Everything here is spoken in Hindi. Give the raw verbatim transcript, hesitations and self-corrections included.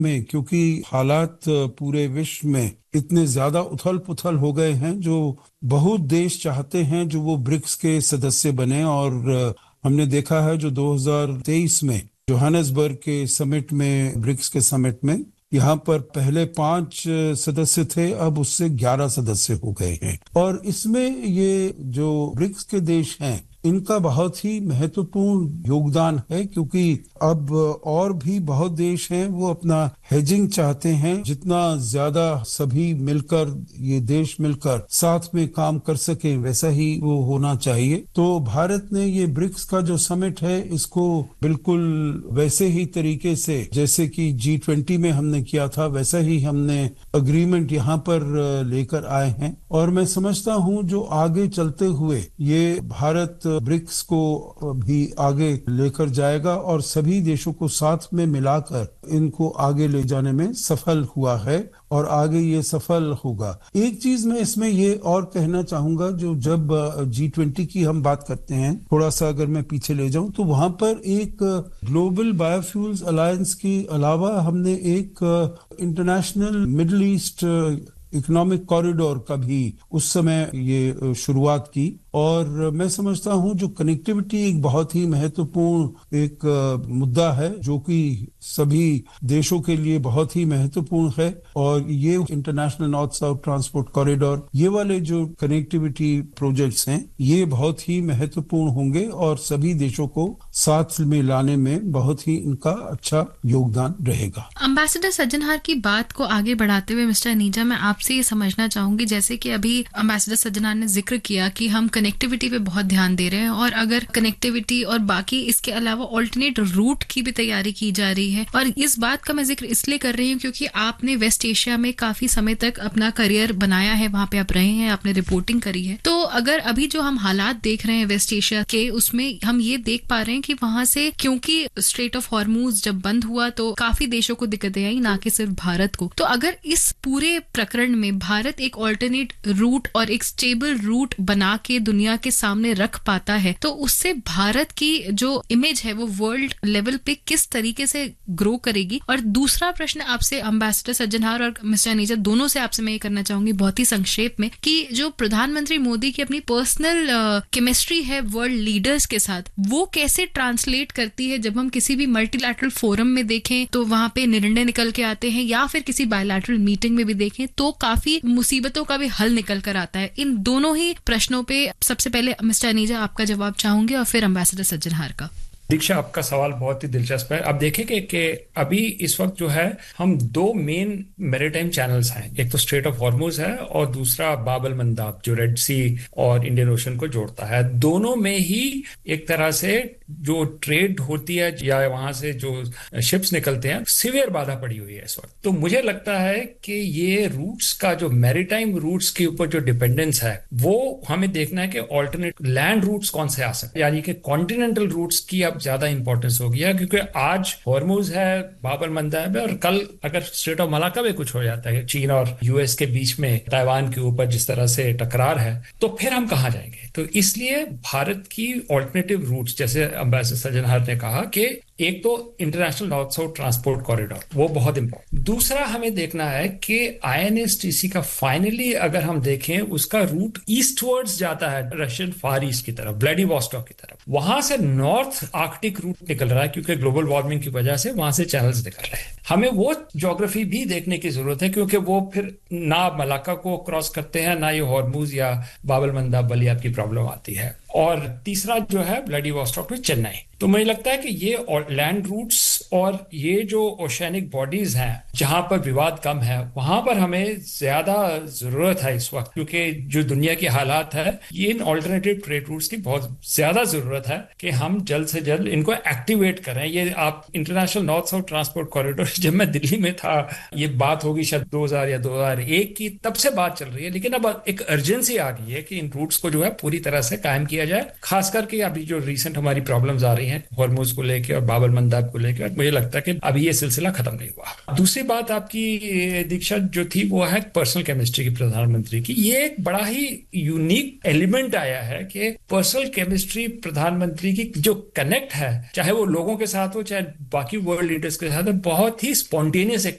में, क्योंकि हालात पूरे विश्व में इतने ज्यादा उथल पुथल हो गए हैं, जो बहुत देश चाहते हैं जो वो ब्रिक्स के सदस्य बने। और हमने देखा है जो दो हज़ार तेईस में जोहानिसबर्ग के समिट में, ब्रिक्स के समिट में, यहाँ पर पहले पांच सदस्य थे, अब उससे ग्यारह सदस्य हो गए हैं। और इसमें ये जो ब्रिक्स के देश हैं, इनका बहुत ही महत्वपूर्ण योगदान है, क्योंकि अब और भी बहुत देश हैं वो अपना हेजिंग चाहते हैं। जितना ज्यादा सभी मिलकर, ये देश मिलकर साथ में काम कर सके, वैसा ही वो होना चाहिए। तो भारत ने ये ब्रिक्स का जो समिट है, इसको बिल्कुल वैसे ही तरीके से जैसे कि जी ट्वेंटी में हमने किया था, वैसा ही हमने अग्रीमेंट यहाँ पर लेकर आए हैं। और मैं समझता हूँ जो आगे चलते हुए ये भारत ब्रिक्स को भी आगे लेकर जाएगा और सभी देशों को साथ में मिलाकर इनको आगे ले जाने में सफल हुआ है और आगे ये सफल होगा। एक चीज मैं इसमें ये और कहना चाहूंगा, जो जब जी ट्वेंटी की हम बात करते हैं, थोड़ा सा अगर मैं पीछे ले जाऊं, तो वहां पर एक ग्लोबल बायोफ्यूल्स अलायंस के अलावा हमने एक international middle east economic corridor का भी उस समय ये शुरुआत की। और मैं समझता हूं जो कनेक्टिविटी एक बहुत ही महत्वपूर्ण एक मुद्दा है, जो कि सभी देशों के लिए बहुत ही महत्वपूर्ण है। और ये international north south transport corridor, ये वाले जो कनेक्टिविटी प्रोजेक्ट्स हैं, ये बहुत ही महत्वपूर्ण होंगे और सभी देशों को साथ में लाने में बहुत ही इनका अच्छा योगदान रहेगा। एम्बेसडर सज्जनहार की बात को आगे बढ़ाते हुए मिस्टर अनीजा, मैं आपसे ये समझना चाहूंगी, जैसे कि अभी एम्बेसडर सज्जनहार ने जिक्र किया कि हम कनेक्टिविटी पे बहुत ध्यान दे रहे हैं, और अगर कनेक्टिविटी और बाकी इसके अलावा ऑल्टरनेट रूट की भी तैयारी की जा रही है। और इस बात का मैं जिक्र इसलिए कर रही हूँ क्योंकि आपने वेस्ट एशिया में काफी समय तक अपना करियर बनाया है, वहां पे आप रहे हैं, आपने रिपोर्टिंग करी है। तो अगर अभी जो हम हालात देख रहे हैं वेस्ट एशिया के, उसमें हम ये देख पा रहे हैं कि वहां से, क्योंकि स्ट्रेट ऑफ हॉर्मूज जब बंद हुआ तो काफी देशों को दिक्कतें आई, ना कि सिर्फ भारत को। तो अगर इस पूरे प्रकरण में भारत एक ऑल्टरनेट रूट और एक स्टेबल रूट बना के दुनिया के सामने रख पाता है, तो उससे भारत की जो इमेज है वो वर्ल्ड लेवल पे किस तरीके से ग्रो करेगी। और दूसरा प्रश्न आपसे एम्बेसडर सज्जनहार और मिस्टर अनीजा, दोनों से आपसे मैं ये करना चाहूंगी बहुत ही संक्षेप में, कि जो प्रधानमंत्री मोदी की अपनी पर्सनल केमिस्ट्री है वर्ल्ड लीडर्स के साथ, वो कैसे ट्रांसलेट करती है जब हम किसी भी मल्टीलैटरल फोरम में देखें तो वहां पे निर्णय निकल के आते हैं, या फिर किसी बायलैटरल मीटिंग में भी देखें तो काफी मुसीबतों का भी हल निकल कर आता है। इन दोनों ही प्रश्नों पे सबसे पहले मिस्टर अनीजा आपका जवाब चाहूंगी और फिर एम्बेसडर सज्जनहार का। दीक्षा, आपका सवाल बहुत ही दिलचस्प है। अब देखें कि, कि अभी इस वक्त जो है हम दो मेन मैरीटाइम चैनल्स हैं, एक तो स्ट्रेट ऑफ हॉर्मूज है और दूसरा बाब अल मंदाब जो रेड सी और इंडियन ओशन को जोड़ता है। दोनों में ही एक तरह से जो ट्रेड होती है या वहां से जो शिप्स निकलते हैं, सीवियर बाधा पड़ी हुई है इस वक्त। तो मुझे लगता है कि ये रूट्स का जो मैरीटाइम रूट्स के ऊपर जो डिपेंडेंस है, वो हमें देखना है कि ऑल्टरनेट लैंड रूट्स कौन से आ सकते हैं, यानी कि कॉन्टिनेंटल रूट्स की अब ज्यादा इंपॉर्टेंस हो गया, क्योंकि आज हॉर्मूज है, बाब अल मंदाब है, और कल अगर स्ट्रेट ऑफ मलाक्का में कुछ हो जाता है, चीन और यूएस के बीच में ताइवान के ऊपर जिस तरह से टकरार है, तो फिर हम कहां जाएंगे। तो इसलिए भारत की ऑल्टरनेटिव रूट्स, जैसे एम्बेसडर सज्जनहार ने कहा, कि एक तो international north south transport corridor, वो बहुत इंपॉर्टेंट। दूसरा हमें देखना है कि आईएनएसटीसी का फाइनली अगर हम देखें, उसका रूट ईस्टवर्ड्स जाता है, रशियन फार ईस्ट की तरफ, व्लादिवोस्टॉक की तरफ। वहां से नॉर्थ आर्कटिक रूट निकल रहा है, क्योंकि ग्लोबल वार्मिंग की वजह से वहां से चैनल्स निकल रहे हैं। हमें वो ज्योग्राफी भी देखने की जरूरत है, क्योंकि वो फिर ना मलाक्का को क्रॉस करते हैं, ना ये हॉर्मूज या बाब अल मंदाब वाली आपकी प्रॉब्लम आती है। और तीसरा जो है व्लादिवोस्टॉक में चेन्नई। तो मुझे लगता है कि ये लैंड रूट्स और ये जो ओशियनिक बॉडीज हैं जहां पर विवाद कम है, वहां पर हमें ज्यादा जरूरत है इस वक्त, क्योंकि जो दुनिया की हालात है, ये इन ऑल्टरनेटिव ट्रेड रूट्स की बहुत ज्यादा जरूरत है कि हम जल्द से जल्द इनको एक्टिवेट करें। ये आप international north south transport corridor, जब मैं दिल्ली में था, ये बात होगी शायद दो हज़ार या दो हज़ार एक की, तब से बात चल रही है, लेकिन अब एक अर्जेंसी आ गई है कि इन रूट्स को जो है पूरी तरह से कायम किया जाए। खास करके अभी जो रिसेंट हमारी प्रॉब्लम्स आ रही हैं हॉर्मूज को लेकर और बाब अल मंदाब को लेकर, मुझे लगता है कि अभी ये सिलसिला खत्म नहीं हुआ। दूसरी बात आपकी दीक्षा जो थी, वो है पर्सनल केमिस्ट्री की प्रधानमंत्री की। ये एक बड़ा ही यूनिक एलिमेंट आया है कि पर्सनल केमिस्ट्री प्रधानमंत्री की जो कनेक्ट है, चाहे वो लोगों के साथ हो चाहे बाकी वर्ल्ड लीडर्स के साथ, बहुत ही स्पॉन्टेनियस एक